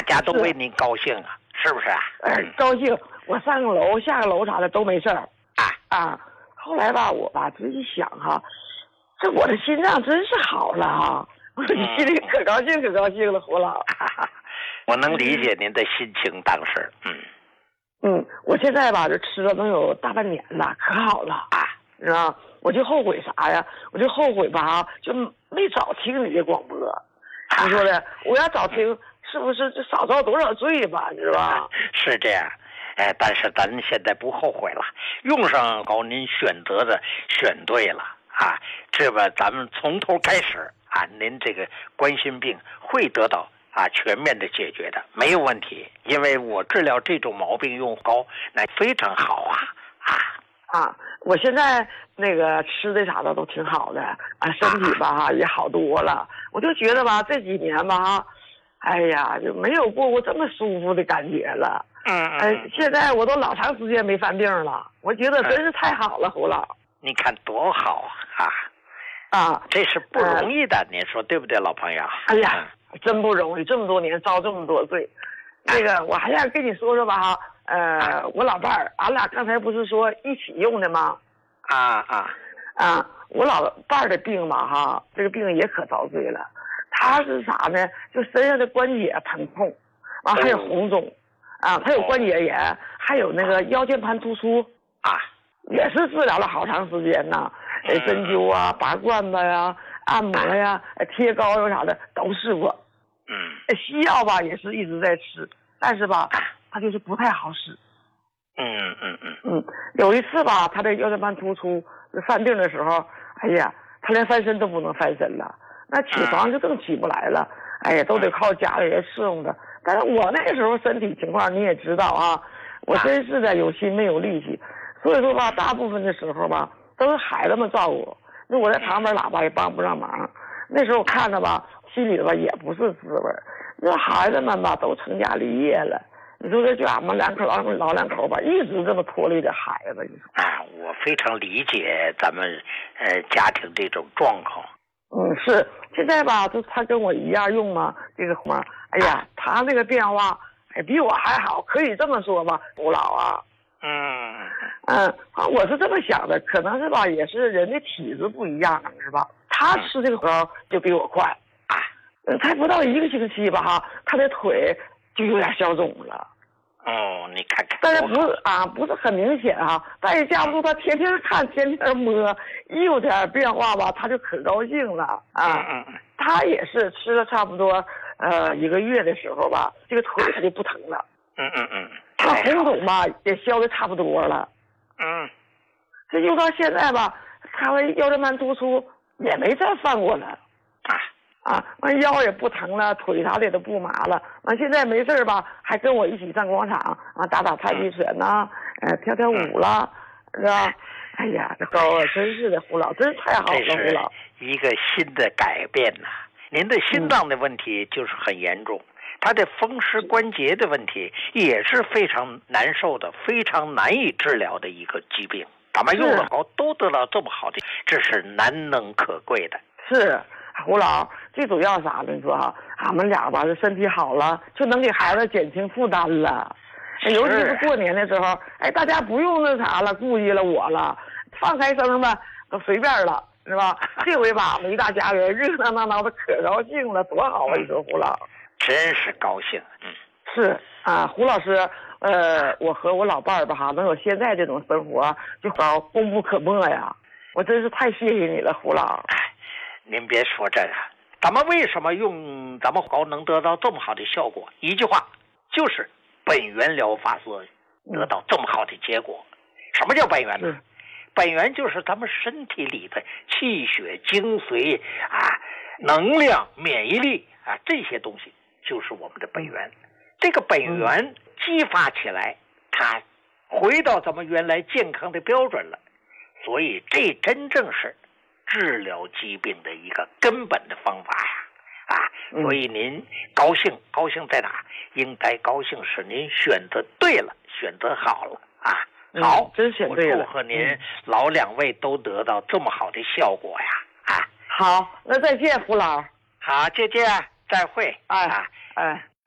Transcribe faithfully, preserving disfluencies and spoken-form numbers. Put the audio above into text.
家都为您高兴啊，是不是啊？ 哎，高兴，我上个楼下个楼啥的都没事儿啊啊。后来吧，我吧仔细想哈，这我的心脏真是好了哈，我心里可高兴可高兴了，胡老。 我能理解您的心情，当时，嗯嗯，我现在吧，这吃了能有大半年了，可好了啊，是吧？我就后悔啥呀？我就后悔吧，就没早听你的广播。你说的，我要早听，是不是就少遭多少罪吧？是吧？ 是这样，哎，但是咱现在不后悔了，用上高您选择的选对了啊，这吧咱们从头开始啊，您这个冠心病会得到啊全面的解决的，没有问题，因为我治疗这种毛病用膏那非常好啊啊啊！我现在那个吃的啥的都挺好的啊，身体吧哈也好多了。我就觉得吧，这几年吧哈，哎呀，就没有过过这么舒服的感觉了。 嗯嗯。 哎，现在我都老长时间没犯病了，我觉得真是太好了，胡老。 你看多好啊！ 啊， 这是不容易的，呃、你说对不对，老朋友？ 哎呀，真不容易，这么多年遭这么多罪。那个，我还想跟你说说吧哈。呃，我老伴儿，俺俩刚才不是说一起用的吗？ 啊啊啊！我老伴儿的病嘛哈，这个病也可遭罪了。他是啥呢？就身上的关节疼痛，完、啊、还有红肿，啊，他有关节炎，还有那个腰间盘突出啊， 也是治疗了好长时间呐。呃，针灸啊，拔罐子呀，按摩呀，贴膏药啥的都试过。 嗯， 西药吧也是一直在吃，但是吧，它就是不太好使。 嗯嗯嗯嗯，有一次吧，他这腰间盘突出犯病的时候，哎呀，他连翻身都不能翻身了，那起床就更起不来了。哎呀，都得靠家里人伺候着。但是我那个时候身体情况你也知道啊，我真是的有心没有力气，所以说吧，大部分的时候吧都是孩子们照顾，那我在旁边喇叭也帮不上忙。那时候看着吧，心里吧也不是滋味。那孩子们吧都成家立业了。你说这就俺们两口老老两口吧，一直这么拖累着孩子。你说啊，我非常理解咱们呃家庭这种状况。 嗯，是现在吧，就他跟我一样用嘛，这个活，哎呀，他这个变化，哎，比我还好，可以这么说吧，吴老啊。 嗯嗯，我是这么想的，可能是吧，也是人的体质不一样，是吧？他吃这个膏就比我快啊，才不到一个星期吧哈，他的腿就有点消肿了。 哦，你看看， 但是不是啊，不是很明显啊。但是架不住他天天看，天天摸，一有点变化吧，他就可高兴了啊。 嗯嗯他也是吃了差不多呃一个月的时候吧，这个腿他就不疼了。 嗯嗯嗯。 他红肿吧也消的差不多了。 嗯。 这用到现在吧，他腰间盘突出也没再犯过了。 啊。 啊，完腰也不疼了，腿啥的也都不麻了。完现在没事吧，还跟我一起上广场啊，打打太极拳呐、呃，跳跳舞啦，是吧？哎呀，这高啊，真是的，胡老，真是太好了，胡老。 一个新的改变呐、啊，您的心脏的问题就是很严重，嗯、他的风湿关节的问题也是非常难受的，非常难以治疗的一个疾病。咱们用了好都得到这么好的，这是难能可贵的。 是。胡老，最主要啥呢？你说哈，俺们俩吧，这身体好了，就能给孩子减轻负担了。尤其是过年的时候，哎，大家不用那啥了，顾及了我了，放开声吧，都随便了，是吧？这回吧，我们一大家人热热闹闹的，可高兴了，多好啊！你说胡老， 真是高兴。嗯， 是啊，胡老师，呃，我和我老伴儿吧，哈，能有现在这种生活，就好功不可没呀！我真是太谢谢你了，胡老。 您别说这个，咱们为什么用咱们膏能得到这么好的效果？一句话，就是本源疗法所得到这么好的结果。什么叫本源呢？本源就是咱们身体里的气血、精髓啊、能量、免疫力啊，这些东西就是我们的本源。这个本源激发起来，它回到咱们原来健康的标准了。所以这真正是治疗疾病的一个根本的方法呀，啊，所以您高兴，高兴在哪？应该高兴是您选择对了，选择好了啊。好， 嗯、真选对了。 我祝贺您、嗯、老两位都得到这么好的效果呀！啊， 好，那再见，胡老。 好，再见，再会。 哎， 啊， 哎。